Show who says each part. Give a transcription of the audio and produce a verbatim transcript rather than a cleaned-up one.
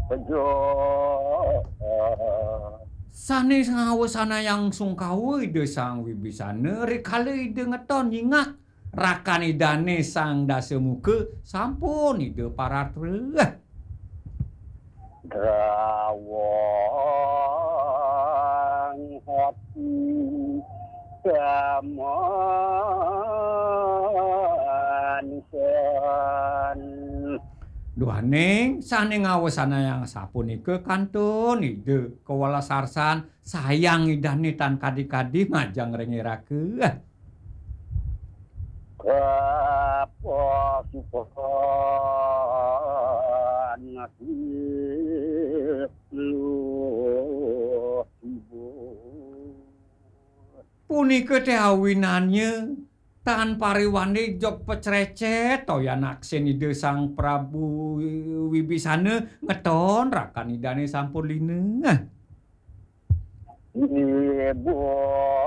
Speaker 1: bejo
Speaker 2: Sanes ngawesana yang sungkawe ide sang Wibisana rikale ide ngeton nyingak rakan idane sang dasemuke sampun ide paratra.
Speaker 1: drawang hati damansen
Speaker 2: Duhaning sane ngawesana yang sapunike kantun ide kawala sarsan sayang idane tan kadi-kadi majang rengirake.
Speaker 1: kaposipan ngasih lu
Speaker 2: Punike teh awinannya tan pariwande jog pecrecet toya naksin ide sang Prabu Wibisana ngeton rakan idane sampun lineuh.
Speaker 1: ibu